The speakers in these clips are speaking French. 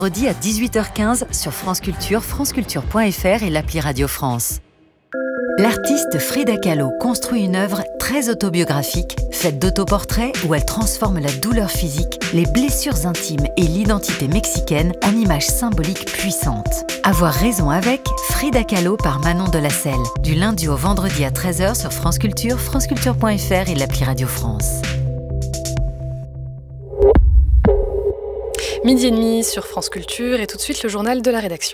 Vendredi à 18h15 sur France Culture, franceculture.fr et l'appli Radio France. L'artiste Frida Kahlo construit une œuvre très autobiographique, faite d'autoportraits où elle transforme la douleur physique, les blessures intimes et l'identité mexicaine en images symboliques puissantes. Avoir raison avec Frida Kahlo par Manon Delacelle, du lundi au vendredi à 13h sur France Culture, franceculture.fr et l'appli Radio France. Midi et demi sur France Culture et tout de suite le journal de la rédaction.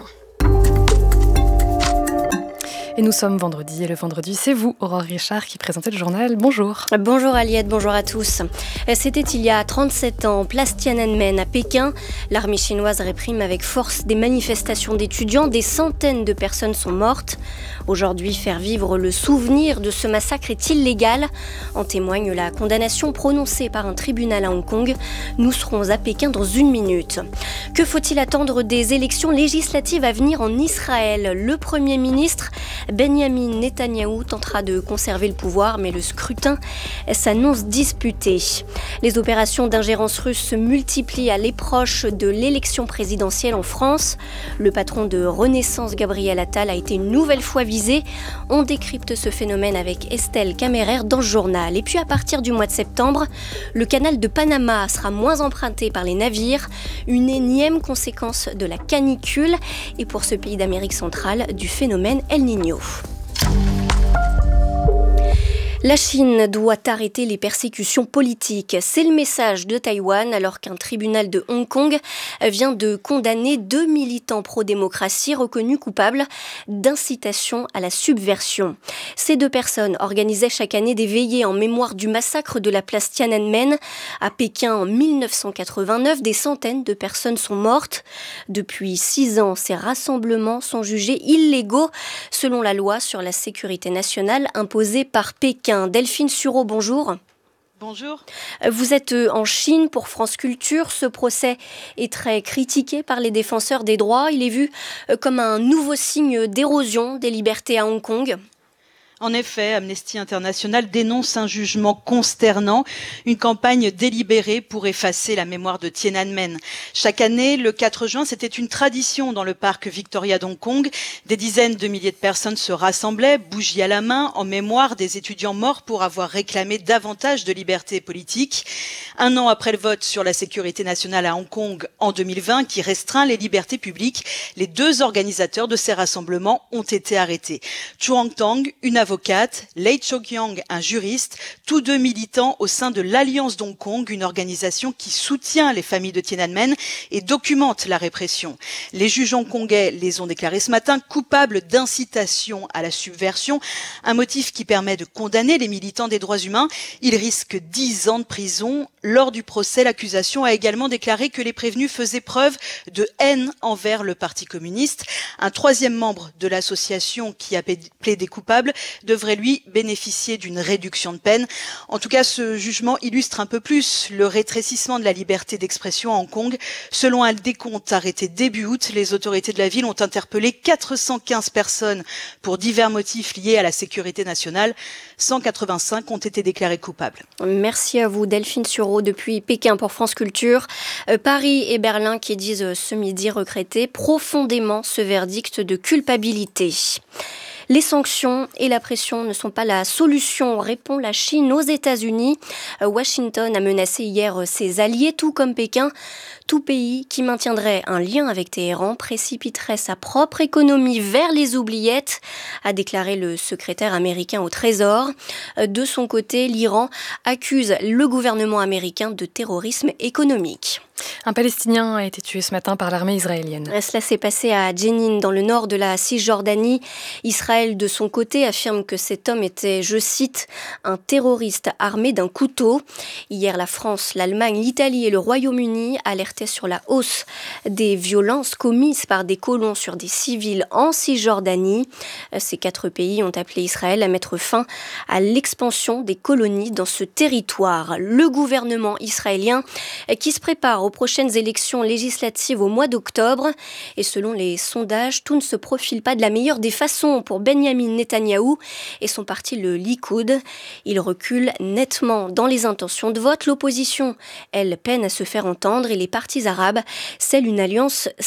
Et nous sommes vendredi, et le vendredi, c'est vous, Aurore Richard, qui présentez le journal. Bonjour. Bonjour Aliette, bonjour à tous. C'était il y a 37 ans, place Tiananmen à Pékin. L'armée chinoise réprime avec force des manifestations d'étudiants. Des centaines de personnes sont mortes. Aujourd'hui, faire vivre le souvenir de ce massacre est illégal. En témoigne la condamnation prononcée par un tribunal à Hong Kong. Nous serons à Pékin dans une minute. Que faut-il attendre des élections législatives à venir en Israël ? Le Premier ministre Benjamin Netanyahou tentera de conserver le pouvoir, mais le scrutin s'annonce disputé. Les opérations d'ingérence russe se multiplient à l'approche de l'élection présidentielle en France. Le patron de Renaissance, Gabriel Attal, a été une nouvelle fois visé. On décrypte ce phénomène avec Estelle Caméraire dans le journal. Et puis à partir du mois de septembre, le canal de Panama sera moins emprunté par les navires. Une énième conséquence de la canicule et pour ce pays d'Amérique centrale, du phénomène El Niño. La Chine doit arrêter les persécutions politiques. C'est le message de Taïwan alors qu'un tribunal de Hong Kong vient de condamner 2 militants pro-démocratie reconnus coupables d'incitation à la subversion. Ces 2 personnes organisaient chaque année des veillées en mémoire du massacre de la place Tiananmen à Pékin en 1989. Des centaines de personnes sont mortes. Depuis 6 ans, ces rassemblements sont jugés illégaux selon la loi sur la sécurité nationale imposée par Pékin. Delphine Sureau, bonjour. Bonjour. Vous êtes en Chine pour France Culture. Ce procès est très critiqué par les défenseurs des droits. Il est vu comme un nouveau signe d'érosion des libertés à Hong Kong. En effet, Amnesty International dénonce un jugement consternant, une campagne délibérée pour effacer la mémoire de Tiananmen. Chaque année, le 4 juin, c'était une tradition dans le parc Victoria d'Hong Kong. Des dizaines de milliers de personnes se rassemblaient, bougies à la main, en mémoire des étudiants morts pour avoir réclamé davantage de liberté politique. 1 an après le vote sur la sécurité nationale à Hong Kong en 2020, qui restreint les libertés publiques, les 2 organisateurs de ces rassemblements ont été arrêtés. Chuang Tang, une avocate, Lei Chokyang, un juriste, tous 2 militants au sein de l'Alliance d'Hong Kong, une organisation qui soutient les familles de Tiananmen et documente la répression. Les juges hongkongais les ont déclarés ce matin coupables d'incitation à la subversion, un motif qui permet de condamner les militants des droits humains. Ils risquent 10 ans de prison. Lors du procès, l'accusation a également déclaré que les prévenus faisaient preuve de haine envers le Parti communiste. Un 3e membre de l'association qui a plaidé coupable devrait lui bénéficier d'une réduction de peine. En tout cas, ce jugement illustre un peu plus le rétrécissement de la liberté d'expression à Hong Kong. Selon un décompte arrêté début août, les autorités de la ville ont interpellé 415 personnes pour divers motifs liés à la sécurité nationale. 185 ont été déclarés coupables. Merci à vous Delphine Sureau depuis Pékin pour France Culture. Paris et Berlin qui disent ce midi regretter profondément ce verdict de culpabilité. Les sanctions et la pression ne sont pas la solution, répond la Chine aux États-Unis. Washington a menacé hier ses alliés, tout comme Pékin. Tout pays qui maintiendrait un lien avec Téhéran précipiterait sa propre économie vers les oubliettes, a déclaré le secrétaire américain au Trésor. De son côté, l'Iran accuse le gouvernement américain de terrorisme économique. Un Palestinien a été tué ce matin par l'armée israélienne. Cela s'est passé à Jenin, dans le nord de la Cisjordanie. Israël, de son côté, affirme que cet homme était, je cite, un terroriste armé d'un couteau. Hier, la France, l'Allemagne, l'Italie et le Royaume-Uni alertaient sur la hausse des violences commises par des colons sur des civils en Cisjordanie. Ces 4 pays ont appelé Israël à mettre fin à l'expansion des colonies dans ce territoire. Le gouvernement israélien qui se prépare aux prochaines élections législatives au mois d'octobre. Et selon les sondages, tout ne se profile pas de la meilleure des façons pour Benyamin Netanyahou et son parti le Likoud. Il recule nettement dans les intentions de vote. L'opposition, elle, peine à se faire entendre et les partis arabes scellent une alliance